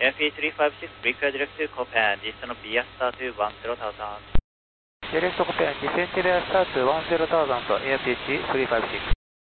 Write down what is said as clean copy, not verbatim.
AFE356, require direct to copy and descend via star to 10,000. Direct copy and descend via star to 10,000 AFH 356.